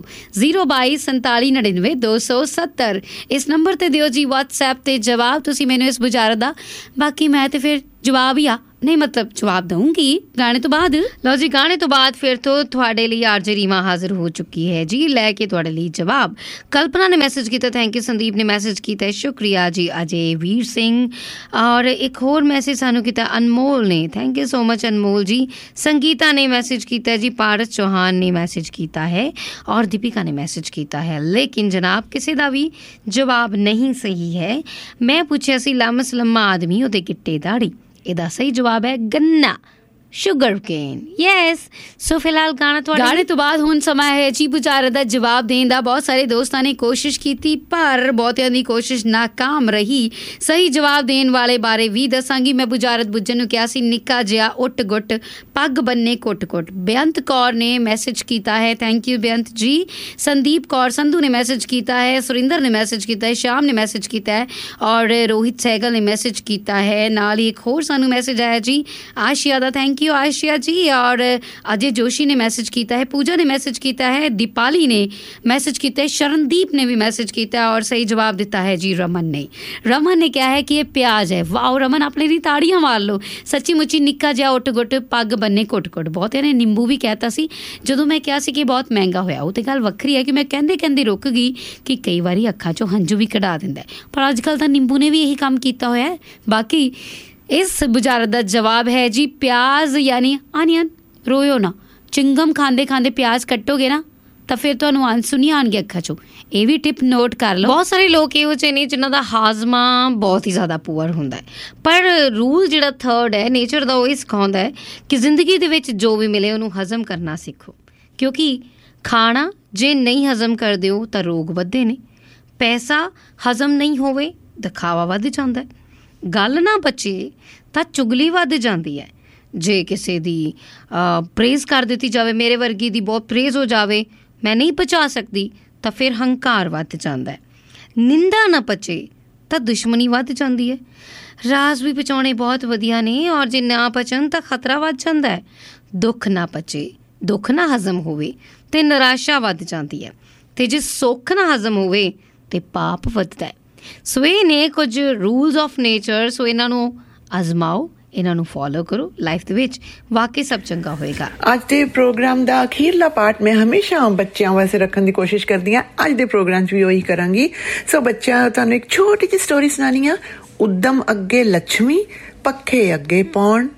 02247999270। ਇਸ ਨੰਬਰ ਤੇ ਦਿਓ ਜੀ WhatsApp ਤੇ ਜਵਾਬ ਤੁਸੀਂ ਮੈਨੂੰ ਇਸ ਵਿਚਾਰ ਦਾ। ਬਾਕੀ ਮੈਂ ਤੇ ਫਿਰ ਜਵਾਬ ਹੀ ਨਹੀਂ ਮਤਲਬ ਜਵਾਬ ਦਊਂਗੀ ਗਾਣੇ ਤੋਂ ਬਾਅਦ। ਲਓ ਜੀ ਗਾਣੇ ਤੋਂ ਬਾਅਦ ਫਿਰ ਤੋਂ ਤੁਹਾਡੇ ਲਈ ਆਰਜੇ ਰੀਮਾ ਹਾਜ਼ਰ ਹੋ ਚੁੱਕੀ ਹੈ ਜੀ ਲੈ ਕੇ ਤੁਹਾਡੇ ਲਈ ਜਵਾਬ। ਕਲਪਨਾ ਨੇ ਮੈਸੇਜ ਕੀਤਾ, ਥੈਂਕ ਯੂ। ਸੰਦੀਪ ਨੇ ਮੈਸੇਜ ਕੀਤਾ, ਸ਼ੁਕਰੀਆ ਜੀ ਅਜੇ ਵੀਰ ਸਿੰਘ। ਔਰ ਇੱਕ ਹੋਰ ਮੈਸੇਜ ਸਾਨੂੰ ਕੀਤਾ ਅਨਮੋਲ ਨੇ, thank you so much Anmol ji. Sangeeta ਨੇ ਮੈਸੇਜ ਕੀਤਾ ਜੀ, ਪਾਰਸ ਚੌਹਾਨ ਨੇ ਮੈਸੇਜ ਕੀਤਾ ਹੈ ਔਰ ਦੀਪਿਕਾ ਨੇ ਮੈਸੇਜ ਕੀਤਾ ਹੈ। ਲੇਕਿਨ ਜਨਾਬ ਕਿਸੇ ਦਾ ਵੀ ਜਵਾਬ ਨਹੀਂ ਸਹੀ ਹੈ। ਮੈਂ ਪੁੱਛਿਆ ਸੀ ਲੰਮਸ ਲੰਮਾ ਆਦਮੀ ਉਹਦੇ ਗਿੱਟੇ ਦਾੜੀ, ਇਹਦਾ ਸਹੀ ਜਵਾਬ ਹੈ ਗੰਨਾ, ਸ਼ੂਗਰ ਕੇਨ। ਯੈਸ। ਸੋ ਫਿਲਹਾਲ ਗਾਣੇ ਤੋਂ ਬਾਅਦ ਹੁਣ ਸਮਾਂ ਹੈ ਜੀ ਬੁਝਾਰਤ ਦਾ ਜਵਾਬ ਦੇਣ ਦਾ। ਬਹੁਤ ਸਾਰੇ ਦੋਸਤਾਂ ਨੇ ਕੋਸ਼ਿਸ਼ ਕੀਤੀ ਪਰ ਬਹੁਤਿਆਂ ਦੀ ਕੋਸ਼ਿਸ਼ ਨਾਕਾਮ ਰਹੀ। ਸਹੀ ਜਵਾਬ ਦੇਣ ਵਾਲੇ ਬਾਰੇ ਵੀ ਦੱਸਾਂਗੀ। ਮੈਂ ਬੁਝਾਰਤ ਬੁੱਝਣ ਨੂੰ ਕਿਹਾ ਸੀ ਨਿੱਕਾ ਜਿਹਾ ਉੱਟ ਗੁੱਟ ਪੱਗ ਬੰਨੇ ਕੁੱਟ ਕੁੱਟ। ਬੇਅੰਤ ਕੌਰ ਨੇ ਮੈਸੇਜ ਕੀਤਾ ਹੈ, ਥੈਂਕ ਯੂ ਬੇਅੰਤ ਜੀ। ਸੰਦੀਪ ਕੌਰ ਸੰਧੂ ਨੇ ਮੈਸੇਜ ਕੀਤਾ ਹੈ, ਸੁਰਿੰਦਰ ਨੇ ਮੈਸੇਜ ਕੀਤਾ ਹੈ, ਸ਼ਾਮ ਨੇ ਮੈਸੇਜ ਕੀਤਾ ਹੈ ਔਰ ਰੋਹਿਤ ਸਹਿਗਲ ਨੇ ਮੈਸੇਜ ਕੀਤਾ ਹੈ। ਨਾਲ ਹੀ ਇੱਕ ਹੋਰ ਸਾਨੂੰ ਮੈਸੇਜ ਆਇਆ ਜੀ ਆਸ਼ੀਆ ਦਾ, ਥੈਂਕ ਯੂ ਆਸ਼ੀਆ ਜੀ। ਔਰ ਅਜੇ ਜੋਸ਼ੀ ਨੇ ਮੈਸੇਜ ਕੀਤਾ ਹੈ, ਪੂਜਾ ਨੇ ਮੈਸੇਜ ਕੀਤਾ ਹੈ, ਦੀਪਾਲੀ ਨੇ ਮੈਸੇਜ ਕੀਤਾ ਹੈ, ਸ਼ਰਨਦੀਪ ਨੇ ਵੀ ਮੈਸੇਜ ਕੀਤਾ ਹੈ ਔਰ ਸਹੀ ਜਵਾਬ ਦਿੱਤਾ ਹੈ ਜੀ ਰਮਨ ਨੇ। ਰਮਨ ਨੇ ਕਿਹਾ ਹੈ ਕਿ ਇਹ ਪਿਆਜ਼ ਹੈ। ਵਾਓ ਰਮਨ, ਆਪਣੇ ਲਈ ਤਾੜੀਆਂ ਮਾਰ ਲਓ। ਸੱਚੀ ਮੁੱਚੀ ਨਿੱਕਾ ਜਿਹਾ ਉੱਟ ਗੁੱਟ ਪੱਗ ਬੰਨੇ ਕੁੱਟ ਕੁੱਟ। ਬਹੁਤਿਆਂ ਨੇ ਨਿੰਬੂ ਵੀ ਕਹਿਤਾ ਸੀ ਜਦੋਂ ਮੈਂ ਕਿਹਾ ਸੀ ਕਿ ਬਹੁਤ ਮਹਿੰਗਾ ਹੋਇਆ। ਉਹ ਤੇ ਗੱਲ ਵੱਖਰੀ ਹੈ ਕਿ ਮੈਂ ਕਹਿੰਦੇ ਰੁਕ ਗਈ ਕਿ ਕਈ ਵਾਰੀ ਅੱਖਾਂ 'ਚੋਂ ਹੰਝੂ ਵੀ ਕਢਾ ਦਿੰਦਾ, ਪਰ ਅੱਜ ਕੱਲ੍ਹ ਤਾਂ ਨਿੰਬੂ ਨੇ ਵੀ ਇਹੀ ਕੰਮ ਕੀਤਾ ਹੋਇਆ ਹੈ। ਬਾਕੀ ਇਸ ਬੁਝਾਰਤ ਦਾ ਜਵਾਬ ਹੈ ਜੀ ਪਿਆਜ਼ ਯਾਨੀ ਆਨੀਅਨ। ਰੋਇਓ ਨਾ, ਚਿੰਗਮ ਖਾਂਦੇ ਖਾਂਦੇ ਪਿਆਜ਼ ਕੱਟੋਗੇ ਨਾ ਤਾਂ ਫਿਰ ਤੁਹਾਨੂੰ ਆਂਸੂ ਨਹੀਂ ਆਉਣਗੇ ਅੱਖਾਂ 'ਚੋਂ। ਇਹ ਵੀ ਟਿਪ ਨੋਟ ਕਰ ਲਓ। ਬਹੁਤ ਸਾਰੇ ਲੋਕ ਇਹੋ ਜਿਹੇ ਨੇ ਜਿਨ੍ਹਾਂ ਦਾ ਹਾਜ਼ਮਾ ਬਹੁਤ ਹੀ ਜ਼ਿਆਦਾ ਪੂਅਰ ਹੁੰਦਾ ਹੈ, ਪਰ ਰੂਲ ਜਿਹੜਾ ਥਰਡ ਹੈ ਨੇਚਰ ਦਾ ਉਹ ਇਹ ਸਿਖਾਉਂਦਾ ਹੈ ਕਿ ਜ਼ਿੰਦਗੀ ਦੇ ਵਿੱਚ ਜੋ ਵੀ ਮਿਲੇ ਉਹਨੂੰ ਹਜ਼ਮ ਕਰਨਾ ਸਿੱਖੋ। ਕਿਉਂਕਿ ਖਾਣਾ ਜੇ ਨਹੀਂ ਹਜ਼ਮ ਕਰਦੇ ਹੋ ਤਾਂ ਰੋਗ ਵੱਧਦੇ ਨੇ, ਪੈਸਾ ਹਜ਼ਮ ਨਹੀਂ ਹੋਵੇ ਦਿਖਾਵਾ ਵੱਧ ਜਾਂਦਾ ਹੈ, ਗੱਲ ਨਾ ਬਚੇ ਤਾਂ ਚੁਗਲੀ ਵੱਧ ਜਾਂਦੀ ਹੈ। ਜੇ ਕਿਸੇ ਦੀ ਪ੍ਰੇਜ਼ ਕਰ ਦਿੱਤੀ ਜਾਵੇ, ਮੇਰੇ ਵਰਗੀ ਦੀ ਬਹੁਤ ਪ੍ਰੇਜ਼ ਹੋ ਜਾਵੇ, ਮੈਂ ਨਹੀਂ ਪਹੁੰਚਾ ਸਕਦੀ ਤਾਂ ਫਿਰ ਹੰਕਾਰ ਵੱਧ ਜਾਂਦਾ ਹੈ। ਨਿੰਦਾ ਨਾ ਪਚੇ ਤਾਂ ਦੁਸ਼ਮਣੀ ਵੱਧ ਜਾਂਦੀ ਹੈ। ਰਾਜ਼ ਵੀ ਪਹੁੰਚਾਉਣੇ ਬਹੁਤ ਵਧੀਆ ਨੇ ਔਰ ਜੇ ਨਾ ਪਚਣ ਤਾਂ ਖਤਰਾ ਵੱਧ ਜਾਂਦਾ ਹੈ। ਦੁੱਖ ਨਾ ਪਚੇ, ਦੁੱਖ ਨਾ ਹਜ਼ਮ ਹੋਵੇ ਤੇ ਨਿਰਾਸ਼ਾ ਵੱਧ ਜਾਂਦੀ ਹੈ, ਤੇ ਜੇ ਸੁੱਖ ਨਾ ਹਜ਼ਮ ਹੋਵੇ ਤੇ ਪਾਪ ਵੱਧਦਾ ਹੈ। ਸੋ ਇਹ ਨੇ ਕੁਝ ਰੂਲਸ ਆਫ ਨੇਚਰ। ਸੋ ਇਹਨਾਂ ਨੂੰ ਅਜ਼ਮਾਓ, ਇਹਨਾਂ ਨੂੰ ਫੋਲੋ ਕਰੋ, ਲਾਈਫ ਦੇ ਵਿੱਚ ਵਾਕਈ ਸਭ ਚੰਗਾ ਹੋਏਗਾ।
ਅੱਜ ਦੇ ਪ੍ਰੋਗਰਾਮ ਦਾ ਅਖੀਰਲਾ ਪਾਰਟ ਮੈਂ ਹਮੇਸ਼ਾ ਬੱਚਿਆਂ ਵਾਸਤੇ ਰੱਖਣ ਦੀ ਕੋਸ਼ਿਸ਼ ਕਰਦੀ ਹਾਂ। ਅੱਜ ਦੇ ਪ੍ਰੋਗਰਾਮ 'ਚ ਵੀ ਉਹੀ ਕਰਾਂਗੀ। ਸੋ ਬੱਚਿਆਂ ਤੁਹਾਨੂੰ ਇੱਕ ਛੋਟੀ ਜਿਹੀ ਸਟੋਰੀ ਸੁਣਾਉਣੀ ਆ। ਉਦਮ ਅੱਗੇ ਲక్ష్ਮੀ, ਪੱਖੇ ਅੱਗੇ ਪੌਣ।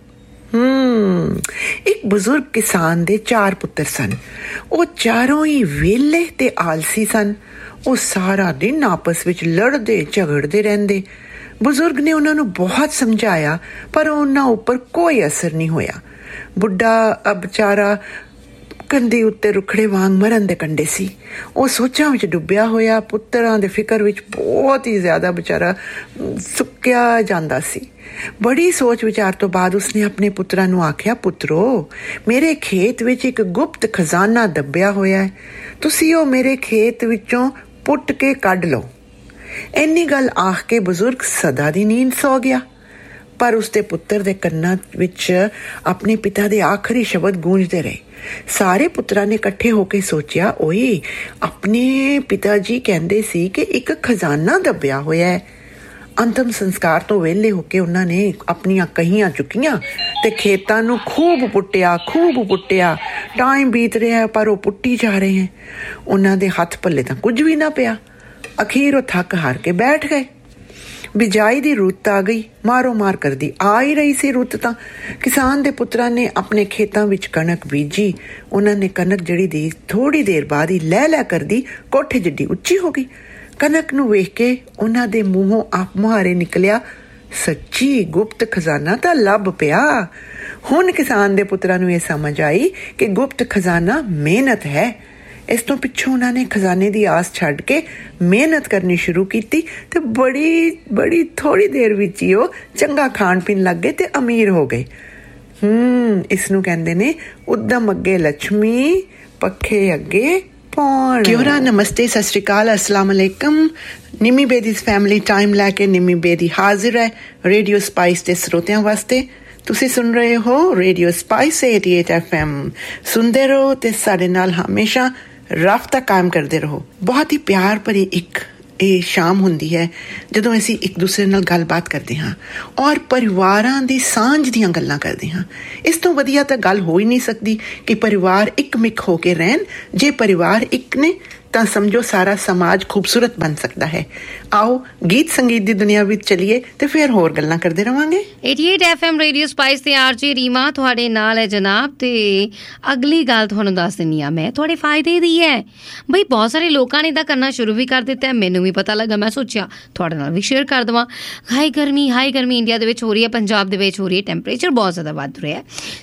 ਇੱਕ ਬਜ਼ੁਰਗ ਕਿਸਾਨ ਦੇ 4 ਪੁੱਤਰ ਸਨ। ਉਹ ਚਾਰੋਂ ਹੀ ਵਿਹਲੇ ਤੇ ਆਲਸੀ ਸਨ। ਉਹ ਸਾਰਾ ਦਿਨ ਆਪਸ ਵਿੱਚ ਲੜਦੇ ਝਗੜਦੇ ਰਹਿੰਦੇ। ਬਜ਼ੁਰਗ ਨੇ ਉਹਨਾਂ ਨੂੰ ਬਹੁਤ ਸਮਝਾਇਆ ਪਰ ਉਹਨਾਂ ਉੱਪਰ ਕੋਈ ਅਸਰ ਨਹੀਂ ਹੋਇਆ। ਬੁੱਢਾ ਵਿਚਾਰਾ ਕੰਧੇ ਉੱਤੇ ਰੁੱਖੜੇ ਵਾਂਗ ਮਰਨ ਦੇ ਕੰਢੇ ਸੀ। ਉਹ ਸੋਚਾਂ ਵਿੱਚ ਡੁੱਬਿਆ ਹੋਇਆ, ਪੁੱਤਰਾਂ ਦੇ ਫਿਕਰ ਵਿੱਚ ਬਹੁਤ ਹੀ ਜ਼ਿਆਦਾ ਵਿਚਾਰਾ ਸੁੱਕਿਆ ਜਾਂਦਾ ਸੀ। ਬੜੀ ਸੋਚ ਵਿਚਾਰ ਤੋਂ ਬਾਅਦ ਉਸਨੇ ਆਪਣੇ ਪੁੱਤਰਾਂ ਨੂੰ ਆਖਿਆ, ਪੁੱਤਰੋ, ਮੇਰੇ ਖੇਤ ਵਿੱਚ ਇੱਕ ਗੁਪਤ ਖਜ਼ਾਨਾ ਦੱਬਿਆ ਹੋਇਆ ਹੈ, ਤੁਸੀਂ ਉਹ ਮੇਰੇ ਖੇਤ ਵਿੱਚੋਂ ਪੁੱਟ ਕੇ ਕੱਢ ਲਓ। ਇੰਨੀ ਗੱਲ ਆਖ ਕੇ ਬਜ਼ੁਰਗ ਸਦਾ ਦੀ ਨੀਂਦ ਸੌ ਗਿਆ। ਪਰ ਉਸਦੇ ਪੁੱਤਰ ਦੇ ਕੰਨਾਂ ਵਿੱਚ ਆਪਣੇ ਪਿਤਾ ਦੇ ਆਖਰੀ ਸ਼ਬਦ ਗੂੰਜਦੇ ਰਹੇ। ਸਾਰੇ ਪੁੱਤਰਾਂ ਨੇ ਇਕੱਠੇ ਹੋ ਕੇ ਸੋਚਿਆ, ਓਏ ਆਪਣੇ ਪਿਤਾ ਜੀ ਕਹਿੰਦੇ ਸੀ ਕਿ ਇੱਕ ਖਜ਼ਾਨਾ ਦੱਬਿਆ ਹੋਇਆ ਹੈ। ਅੰਤਮ ਸੰਸਕਾਰ ਤੋਂ ਵਿਹਲੇ ਹੋ ਕੇ ਉਹਨਾਂ ਨੇ ਆਪਣੀਆਂ ਕਹੀਆਂ ਚੁੱਕੀਆਂ ਤੇ ਖੇਤਾਂ ਨੂੰ ਖੂਬ ਪੁੱਟਿਆ। ਟਾਈਮ ਬੀਤ ਰਿਹਾ ਪਰ ਉਹ ਪੁੱਟੀ ਜਾ ਰਹੇ ਹੈ। ਉਹਨਾਂ ਦੇ ਹੱਥ ਪੱਲੇ ਤਾਂ ਕੁਝ ਵੀ ਨਾ ਪਿਆ। ਅਖੀਰ ਉਹ ਥੱਕ ਹਾਰ ਕੇ ਬੈਠ ਗਏ। ਬਿਜਾਈ ਦੀ ਰੁੱਤ ਆ ਗਈ। ਮਾਰੋ ਮਾਰ ਕਰਦੀ ਆ ਹੀ ਰਹੀ ਸੀ ਰੁੱਤ ਤਾਂ। ਕਿਸਾਨ ਦੇ ਪੁੱਤਰਾਂ ਨੇ ਆਪਣੇ ਖੇਤਾਂ ਵਿੱਚ ਕਣਕ ਬੀਜੀ। ਉਹਨਾਂ ਨੇ ਕਣਕ ਜਿਹੜੀ ਦੀ ਥੋੜੀ ਦੇਰ ਬਾਅਦ ਹੀ ਲੈ ਕਰਦੀ ਕੋਠੇ ਜਿੱਡੀ ਉੱਚੀ ਹੋ ਗਈ। ਕਣਕ ਨੂੰ ਵੇਖ ਕੇ ਉਹਨਾਂ ਦੇ ਮੂੰਹੋਂ ਆਪ ਮੁਹਾਰੇ ਨਿਕਲਿਆ, ਸੱਚੀ ਗੁਪਤ ਖਜ਼ਾਨਾ ਤਾਂ ਲੱਭ ਪਿਆ। ਹੁਣ ਕਿਸਾਨ ਦੇ ਪੁੱਤਰਾਂ ਨੂੰ ਇਹ ਸਮਝ ਆਈ ਕਿ ਗੁਪਤ ਖਜ਼ਾਨਾ ਮਿਹਨਤ ਹੈ। ਇਸ ਤੋਂ ਪਿੱਛੋਂ ਉਹਨਾਂ ਨੇ ਖਜ਼ਾਨੇ ਦੀ ਆਸ ਛੱਡ ਕੇ ਮਿਹਨਤ ਕਰਨੀ ਸ਼ੁਰੂ ਕੀਤੀ ਤੇ ਬੜੀ ਥੋੜੀ ਦੇਰ ਵਿੱਚ ਹੀ ਉਹ ਚੰਗਾ ਖਾਣ ਪੀਣ ਲੱਗ ਗਏ ਤੇ ਅਮੀਰ ਹੋ ਗਏ। ਇਸ ਨੂੰ ਕਹਿੰਦੇ ਨੇ ਉਦਮ ਅੱਗੇ ਲక్ష్ਮੀ, ਪੱਖੇ ਅੱਗੇ ਪੌਣ। ਕਿਉਰਾ, ਨਮਸਤੇ, ਸਤਿ ਸ਼੍ਰੀ ਅਕਾਲ, ਅਸਲਾਮ ਅਲੈਕਮ। ਨਿੰਮੀ ਬੇਦੀ's ਫੈਮਿਲੀ ਟਾਈਮ ਲੈ ਕੇ ਨਿੰਮੀ ਬੇਦੀ ਹਾਜ਼ਰ ਹੈ ਰੇਡੀਓ ਸਪਾਈਸ ਦੇ ਸਰੋਤਿਆਂ ਵਾਸਤੇ। ਤੁਸੀਂ ਸੁਣ ਰਹੇ ਹੋ ਰੇਡੀਓ ਸਪਾਈਸ 88 FM। ਸੁਣਦੇ ਰਹੋ ਤੇ ਸਾਡੇ ਨਾਲ ਹਮੇਸ਼ਾ ਰਾਬਤਾ ਕਾਇਮ ਕਰਦੇ ਰਹੋ। ਬਹੁਤ ਹੀ ਪਿਆਰ ਭਰੀ ਇੱਕ ਇਹ ਸ਼ਾਮ ਹੁੰਦੀ ਹੈ ਜਦੋਂ ਅਸੀਂ ਇੱਕ ਦੂਸਰੇ ਨਾਲ ਗੱਲਬਾਤ ਕਰਦੇ ਹਾਂ ਔਰ ਪਰਿਵਾਰਾਂ ਦੀ ਸਾਂਝ ਦੀਆਂ ਗੱਲਾਂ ਕਰਦੇ ਹਾਂ। ਇਸ ਤੋਂ ਵਧੀਆ ਤਾਂ ਗੱਲ ਹੋ ਹੀ ਨਹੀਂ ਸਕਦੀ ਕਿ ਪਰਿਵਾਰ ਇੱਕ ਮਿੱਕ ਹੋ ਕੇ ਰਹਿਣ। ਜੇ ਪਰਿਵਾਰ ਇੱਕ ਨੇ ਤਾਂ ਸਮਝੋ ਸਾਰਾ ਸਮਾਜ ਖੂਬਸੂਰਤ ਬਣ ਸਕਦਾ ਹੈ। ਆਓ ਗੀਤ ਸੰਗੀਤ ਦੀ ਦੁਨੀਆ ਵਿੱਚ ਚਲੀਏ ਤੇ ਫਿਰ ਹੋਰ ਗੱਲਾਂ ਕਰਦੇ ਰਵਾਂਗੇ।
88 FM ਰੇਡੀਓ ਸਪਾਈਸ ਤੇ ਆਰਜੀ ਰੀਮਾ ਤੁਹਾਡੇ ਨਾਲ ਹੈ ਜਨਾਬ। ਤੇ ਅਗਲੀ ਗੱਲ ਤੁਹਾਨੂੰ ਦੱਸ ਦਿੰਦੀ ਹਾਂ ਮੈਂ, ਤੁਹਾਡੇ ਫਾਇਦੇ ਦੀ ਹੈ ਬਈ। ਬਹੁਤ ਸਾਰੇ ਲੋਕਾਂ ਨੇ ਤਾਂ ਕਰਨਾ ਸ਼ੁਰੂ ਵੀ ਕਰ ਦਿੱਤਾ, ਮੈਨੂੰ ਵੀ ਪਤਾ ਲੱਗਾ। ਮੈਂ ਸੋਚਿਆ ਤੁਹਾਡੇ ਨਾਲ ਵੀ ਸ਼ੇਅਰ ਕਰ ਦੇਵਾਂ। ਹਾਈ ਗਰਮੀ ਇੰਡੀਆ ਦੇ ਵਿੱਚ ਹੋ ਰਹੀ ਹੈ, ਪੰਜਾਬ ਦੇ ਵਿੱਚ ਹੋ ਰਹੀ ਹੈ, ਟੈਂਪਰੇਚਰ ਬਹੁਤ ਜ਼ਿਆਦਾ ਵੱਧ ਰਿਹਾ।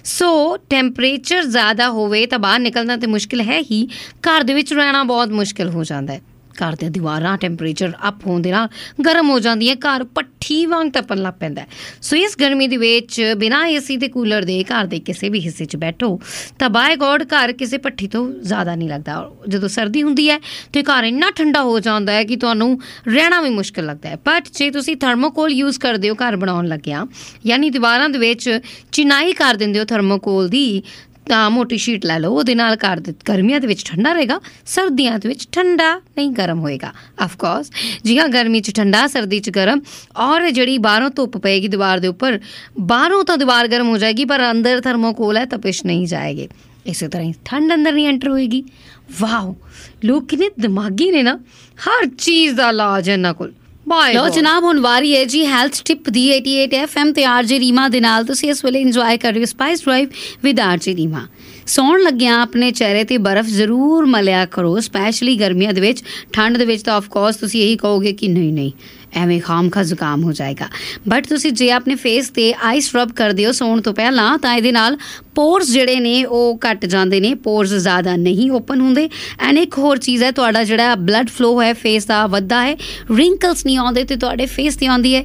ਸੋ ਟੈਂਪਰੇਚਰ ਜ਼ਿਆਦਾ ਹੋਵੇ ਤਾਂ ਬਾਹਰ ਨਿਕਲਣਾ ਤਾਂ ਮੁਸ਼ਕਿਲ ਹੈ ਹੀ, ਘਰ ਦੇ ਵਿੱਚ ਰਹਿਣਾ ਬਹੁਤ ਮੁਸ਼ਕਿਲ ਹੋ ਜਾਂਦਾ ਹੈ। ਘਰ ਦੀਆਂ ਦੀਵਾਰਾਂ ਟੈਂਪਰੇਚਰ ਅਪ ਹੋਣ ਦੇ ਨਾਲ ਗਰਮ ਹੋ ਜਾਂਦੀਆਂ, ਘਰ ਭੱਠੀ ਵਾਂਗ ਤਪਣ ਲੱਗ ਪੈਂਦਾ। ਸੋ ਇਸ ਗਰਮੀ ਦੇ ਵਿੱਚ ਬਿਨਾਂ ਏਸੀ ਤੇ ਕੂਲਰ ਦੇ ਘਰ ਦੇ ਕਿਸੇ ਵੀ ਹਿੱਸੇ 'ਚ ਬੈਠੋ ਤਾਂ ਬਾਏ ਗੋਡ ਘਰ ਕਿਸੇ ਭੱਠੀ ਤੋਂ ਜ਼ਿਆਦਾ ਨਹੀਂ ਲੱਗਦਾ। ਜਦੋਂ ਸਰਦੀ ਹੁੰਦੀ ਹੈ ਤਾਂ ਘਰ ਇੰਨਾ ਠੰਡਾ ਹੋ ਜਾਂਦਾ ਹੈ ਕਿ ਤੁਹਾਨੂੰ ਰਹਿਣਾ ਵੀ ਮੁਸ਼ਕਿਲ ਲੱਗਦਾ ਹੈ। ਬਟ ਜੇ ਤੁਸੀਂ ਥਰਮੋਕੋਲ ਯੂਜ਼ ਕਰਦੇ ਹੋ ਘਰ ਬਣਾਉਣ ਲੱਗਿਆ, ਯਾਨੀ ਦੀਵਾਰਾਂ ਦੇ ਵਿੱਚ ਚਿਨਾਈ ਕਰ ਦਿੰਦੇ ਹੋ ਥਰਮੋਕੋਲ ਦੀ, ਤਾਂ ਮੋਟੀ ਸ਼ੀਟ ਲੈ ਲਓ, ਉਹਦੇ ਨਾਲ ਘਰ ਗਰਮੀਆਂ ਦੇ ਵਿੱਚ ਠੰਡਾ ਰਹੇਗਾ, ਸਰਦੀਆਂ ਦੇ ਵਿੱਚ ਠੰਡਾ ਨਹੀਂ ਗਰਮ ਹੋਏਗਾ। ਅਫਕੋਰਸ ਜੀ ਹਾਂ, ਗਰਮੀ 'ਚ ਠੰਡਾ, ਸਰਦੀ 'ਚ ਗਰਮ। ਔਰ ਜਿਹੜੀ ਬਾਹਰੋਂ ਧੁੱਪ ਪਏਗੀ ਦੀਵਾਰ ਦੇ ਉੱਪਰ, ਬਾਹਰੋਂ ਤਾਂ ਦੀਵਾਰ ਗਰਮ ਹੋ ਜਾਏਗੀ ਪਰ ਅੰਦਰ ਥਰਮੋਕੋਲ ਹੈ, ਤਪਿਸ਼ ਨਹੀਂ ਜਾਏਗੀ। ਇਸੇ ਤਰ੍ਹਾਂ ਹੀ ਠੰਡ ਅੰਦਰ ਨਹੀਂ ਐਂਟਰ ਹੋਏਗੀ। ਵਾਓ, ਲੋਕ ਕਿੰਨੇ ਦਿਮਾਗੀ ਨੇ ਨਾ, ਹਰ ਚੀਜ਼ ਦਾ ਇਲਾਜ ਹੈ ਇਹਨਾਂ ਕੋਲ। ਲੋ ਜਨਾਬ, ਹੁਣ ਵਾਰੀ ਹੈ ਜੀ ਹੈਲਥ ਟਿਪ ਦੀ 88 FM ਤੇ ਆਰਜੀ ਰੀਮਾ ਦੇ ਨਾਲ। ਤੁਸੀਂ ਇਸ ਵੇਲੇ ਇੰਜੋਏ ਕਰ ਰਹੇ ਹੋ ਸਪਾਈਸ ਡਰਾਈਵ ਵਿਦ ਆਰਜੀ ਰੀਮਾ। ਸੌਣ ਲੱਗਿਆ ਆਪਣੇ ਚਿਹਰੇ 'ਤੇ ਬਰਫ਼ ਜ਼ਰੂਰ ਮਲਿਆ ਕਰੋ, ਸਪੈਸ਼ਲੀ ਗਰਮੀਆਂ ਦੇ ਵਿੱਚ। ਠੰਡ ਦੇ ਵਿੱਚ ਤਾਂ ਆਫਕੋਰਸ ਤੁਸੀਂ ਇਹੀ ਕਹੋਗੇ ਕਿ ਨਹੀਂ ਐਵੇਂ ਖਾਮਖਾ ਜ਼ੁਕਾਮ ਹੋ ਜਾਏਗਾ। ਬਟ ਤੁਸੀਂ ਜੇ ਆਪਣੇ ਫੇਸ 'ਤੇ ਆਈਸ ਰਬ ਕਰਦੇ ਹੋ ਸੌਣ ਤੋਂ ਪਹਿਲਾਂ ਤਾਂ ਇਹਦੇ ਨਾਲ ਪੋਰਸ ਜਿਹੜੇ ਨੇ ਉਹ ਘੱਟ ਜਾਂਦੇ ਨੇ, ਪੋਰਸ ਜ਼ਿਆਦਾ ਨਹੀਂ ਓਪਨ ਹੁੰਦੇ। ਐਂਡ ਇੱਕ ਹੋਰ ਚੀਜ਼ ਹੈ, ਤੁਹਾਡਾ ਜਿਹੜਾ ਬਲੱਡ ਫਲੋ ਹੈ ਫੇਸ ਦਾ ਵੱਧਦਾ ਹੈ, ਰਿੰਕਲਸ ਨਹੀਂ ਆਉਂਦੇ ਤੇ ਤੁਹਾਡੇ ਫੇਸ 'ਤੇ ਆਉਂਦੀ ਹੈ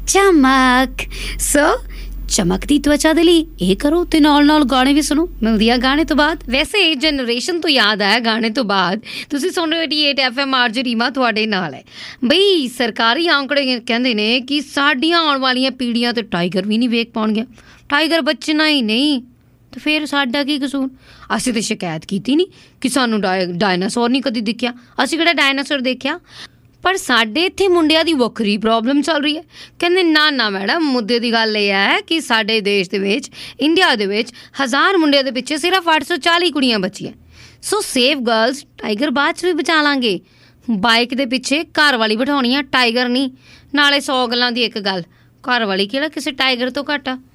ਚਮਕ। ਸੋ ਚਮਕਦੀ ਤਵਚਾ ਦੇ ਲਈ ਇਹ ਕਰੋ ਤੇ ਨਾਲ ਗਾਣੇ ਵੀ ਸੁਣੋ। ਮਿਲਦੀ ਆ ਗਾਣੇ ਤੋਂ ਬਾਅਦ। ਵੈਸੇ ਜਨਰੇਸ਼ਨ ਤੋਂ ਯਾਦ ਆਇਆ, ਗਾਣੇ ਤੋਂ ਬਾਅਦ ਤੁਸੀਂ ਸੁਣ ਰਹੇ ਹੋ 88 FM ਆਰਜੀ ਰੀਮਾ ਤੁਹਾਡੇ ਨਾਲ ਹੈ ਬਈ। ਸਰਕਾਰੀ ਆંકੜੇ ਕਹਿੰਦੇ ਨੇ ਕਿ ਸਾਡੀਆਂ ਆਉਣ ਵਾਲੀਆਂ ਪੀੜ੍ਹੀਆਂ ਤੇ ਟਾਈਗਰ ਵੀ ਨਹੀਂ ਵੇਖ ਪਾਉਣਗੀਆਂ। ਟਾਈਗਰ ਬਚਣਾ ਹੀ ਨਹੀਂ ਤੇ ਫਿਰ ਸਾਡਾ ਕੀ ਕਸੂਰ? ਅਸੀਂ ਤਾਂ ਸ਼ਿਕਾਇਤ ਕੀਤੀ ਨਹੀਂ ਕਿ ਸਾਨੂੰ ਡਾਇਨਾਸੌਰ ਨਹੀਂ ਕਦੀ ਦਿਖਿਆ, ਅਸੀਂ ਕਿਹੜਾ ਡਾਇਨਾਸੌਰ ਦੇਖਿਆ। ਪਰ ਸਾਡੇ ਇੱਥੇ ਮੁੰਡਿਆਂ ਦੀ ਵੱਖਰੀ ਪ੍ਰੋਬਲਮ ਚੱਲ ਰਹੀ ਹੈ। ਕਹਿੰਦੇ ਨਾ ਮੈਡਮ, ਮੁੱਦੇ ਦੀ ਗੱਲ ਇਹ ਹੈ ਕਿ ਸਾਡੇ ਦੇਸ਼ ਦੇ ਵਿੱਚ, ਇੰਡੀਆ ਦੇ ਵਿੱਚ 1000 ਮੁੰਡਿਆਂ ਦੇ ਪਿੱਛੇ ਸਿਰਫ 840 ਕੁੜੀਆਂ ਬਚੀਆਂ। ਸੋ ਸੇਵ ਗਰਲਸ, ਟਾਈਗਰ ਬਾਅਦ 'ਚ ਵੀ ਬਚਾ ਲਾਂਗੇ। ਬਾਈਕ ਦੇ ਪਿੱਛੇ ਘਰ ਵਾਲੀ ਬਿਠਾਉਣੀ ਆ, ਟਾਈਗਰ ਨਹੀਂ। ਨਾਲੇ 100 ਗੱਲਾਂ ਦੀ ਇੱਕ ਗੱਲ, ਘਰ ਵਾਲੀ ਕਿਹੜਾ ਕਿਸੇ ਟਾਈਗਰ ਤੋਂ ਘੱਟ ਆ।